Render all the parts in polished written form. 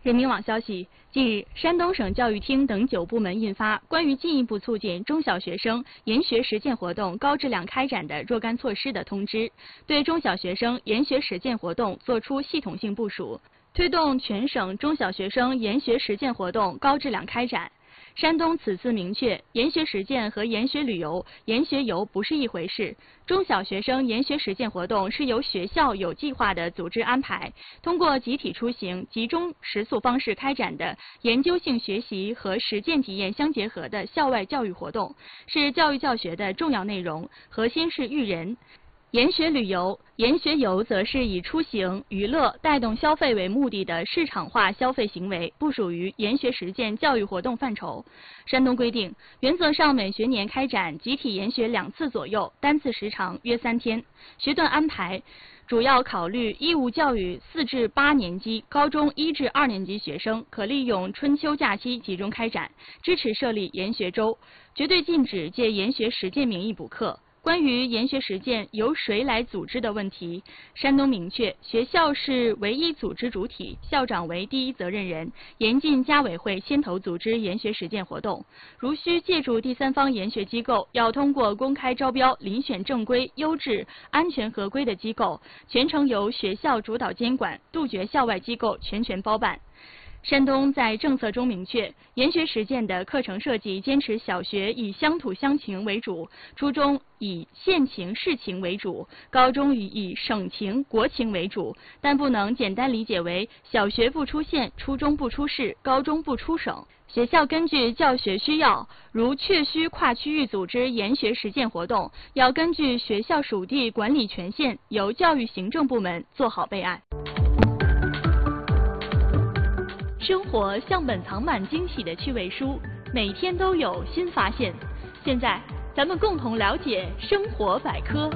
人民网消息，近日，山东省教育厅等9部门印发《关于进一步促进中小学生研学实践活动高质量开展的若干措施》的通知，对中小学生研学实践活动作出系统性部署，推动全省中小学生研学实践活动高质量开展。山东此次明确，研学实践和研学旅游、研学游不是一回事。中小学生研学实践活动是由学校有计划的组织安排，通过集体出行、集中食宿方式开展的研究性学习和实践体验相结合的校外教育活动，是教育教学的重要内容，核心是育人。研学旅游、研学游则是以出行、娱乐、带动消费为目的的市场化消费行为，不属于研学实践教育活动范畴。山东规定，原则上每学年开展集体研学2次左右，单次时长约3天。学段安排主要考虑义务教育4至8年级、高中1至2年级学生可利用春秋假期集中开展，支持设立研学周，绝对禁止借研学实践名义补课。关于研学实践由谁来组织的问题，山东明确，学校是唯一组织主体，校长为第一责任人，严禁家委会牵头组织研学实践活动。如需借助第三方研学机构，要通过公开招标遴选正规、优质、安全合规的机构，全程由学校主导监管，杜绝校外机构全权包办。山东在政策中明确，研学实践的课程设计坚持小学以乡土乡情为主，初中以县情市情为主，高中以省情国情为主，但不能简单理解为小学不出县，初中不出市，高中不出省。学校根据教学需要，如确需跨区域组织研学实践活动，要根据学校属地管理权限，由教育行政部门做好备案。生活像本藏满惊喜的趣味书，每天都有新发现。现在，咱们共同了解生活百科。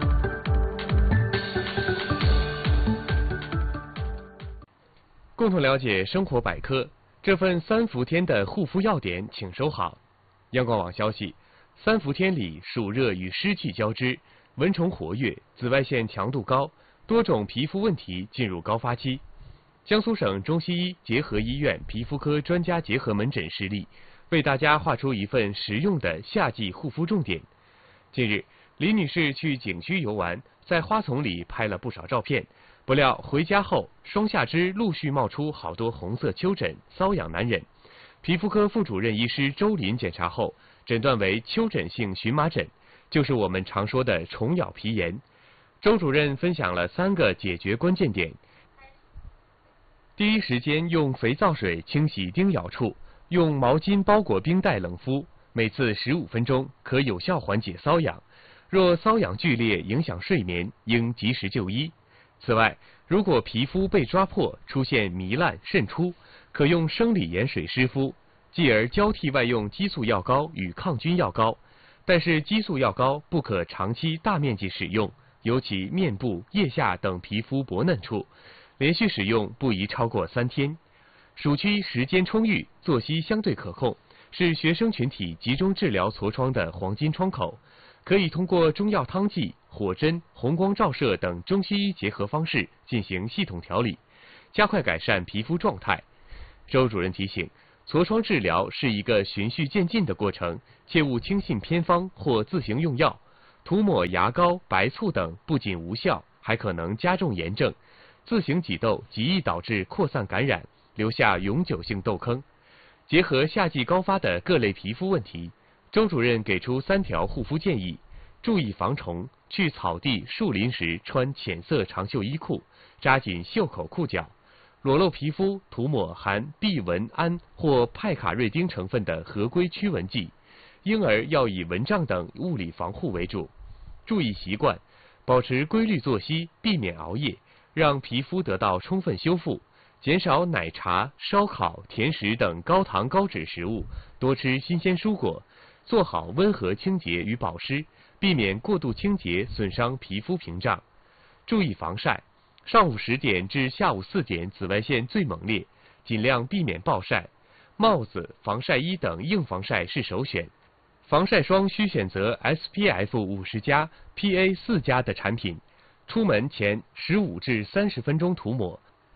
共同了解生活百科，这份3伏天的护肤要点，请收好。央广网消息，3伏天里暑热与湿气交织，蚊虫活跃，紫外线强度高，多种皮肤问题进入高发期。江苏省中西医结合医院皮肤科专家结合门诊实例，为大家画出一份实用的夏季护肤重点。近日，李女士去景区游玩，在花丛里拍了不少照片，不料回家后双下肢陆续冒出好多红色丘疹，瘙痒难忍。皮肤科副主任医师周林检查后，诊断为丘疹性荨麻疹，就是我们常说的虫咬皮炎。周主任分享了3个解决关键点。第一时间用肥皂水清洗叮咬处，用毛巾包裹冰袋冷敷，每次15分钟，可有效缓解瘙痒。若瘙痒剧烈影响睡眠，应及时就医。此外，如果皮肤被抓破，出现糜烂渗出，可用生理盐水湿敷，继而交替外用激素药膏与抗菌药膏。但是激素药膏不可长期大面积使用，尤其面部、腋下等皮肤薄嫩处。连续使用不宜超过3天。暑期时间充裕，作息相对可控，是学生群体集中治疗痤疮的黄金窗口。可以通过中药汤剂、火针、红光照射等中西医结合方式进行系统调理，加快改善皮肤状态。周主任提醒，痤疮治疗是一个循序渐进的过程，切勿轻信偏方或自行用药。涂抹牙膏、白醋等不仅无效，还可能加重炎症。自行挤痘极易导致扩散感染，留下永久性痘坑。结合夏季高发的各类皮肤问题，周主任给出3条护肤建议：注意防虫，去草地、树林时穿浅色长袖衣裤，扎紧袖口裤脚；裸露皮肤涂抹含避蚊胺或派卡瑞丁成分的合规驱蚊剂。婴儿要以蚊帐等物理防护为主。注意习惯，保持规律作息，避免熬夜，让皮肤得到充分修复，减少奶茶、烧烤、甜食等高糖高脂食物，多吃新鲜蔬果，做好温和清洁与保湿，避免过度清洁损伤皮肤屏障。注意防晒，上午10点至下午4点紫外线最猛烈，尽量避免暴晒。帽子、防晒衣等硬防晒是首选。防晒霜需选择 SPF 50+、PA 4+的产品。出门前15至30分钟涂抹，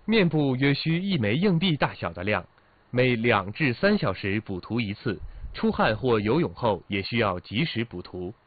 面部约需1枚硬币大小的量，每2至3小时补涂一次。出汗或游泳后也需要及时补涂。